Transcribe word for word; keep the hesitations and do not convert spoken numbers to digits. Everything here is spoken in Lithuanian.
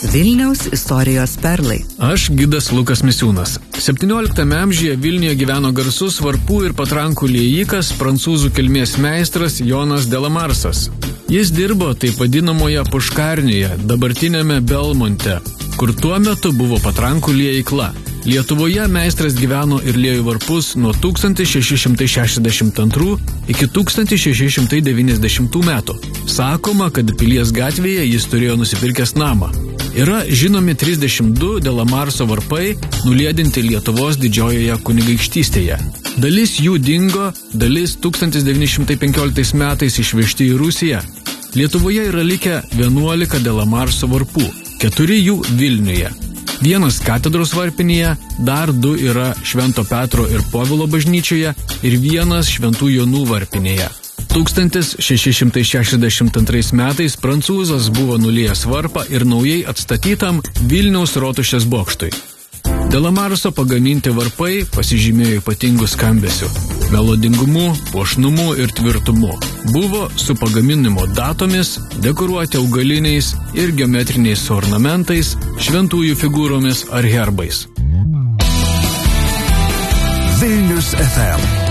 Vilniaus istorijos perlai. Aš gidas Lukas Misiūnas. septynioliktame amžiuje Vilniuje gyveno garsus varpų ir patrankų liejikas, prancūzų kilmės meistras Jonas Delamarsas. Jis dirbo taip vadinamoje Puškarnėje, dabartinėme Belmonte, kur tuo metu buvo patrankų liejikla. Lietuvoje meistras gyveno ir liejo varpus nuo tūkstantis šeši šimtai šešiasdešimt antrų iki tūkstantis šeši šimtai devyniasdešimtų metų. Sakoma, kad Pilies gatvėje jis turėjo nusipirkęs namą. Yra žinomi trisdešimt du Delamarso varpai, nuliedinti Lietuvos didžiojoje kunigaikštystėje. Dalis jų dingo, dalis tūkstantis devyni šimtai penkioliktais metais išvežti į Rusiją. Lietuvoje yra likę vienuolika Delamarso varpų, keturi jų Vilniuje. Vienas katedros varpinėje, dar du yra Švento Petro ir Povilo bažnyčioje ir vienas Šventų Jonų varpinėje. tūkstantis šeši šimtai šešiasdešimt antrais metais prancūzas buvo nulijęs varpą ir naujai atstatytam Vilniaus rotušės bokštui. Delamarso pagaminti varpai pasižymėjo ypatingų skambesių, melodingumu, puošnumu ir tvirtumu. Buvo su pagaminimo datomis, dekoruoti augaliniais ir geometriniais ornamentais, šventųjų figūromis ar herbais. Vilnius F M